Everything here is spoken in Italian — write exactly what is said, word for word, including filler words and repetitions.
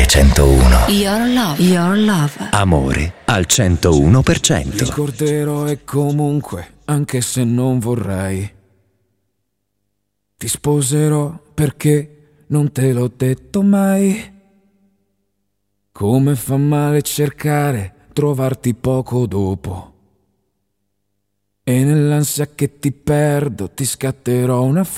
centouno. Your love. Your love. Amore al centouno per cento. Ricorderò e comunque, anche se non vorrei, ti sposerò perché non te l'ho detto mai. Come fa male cercare, trovarti poco dopo. E nell'ansia che ti perdo ti scatterò una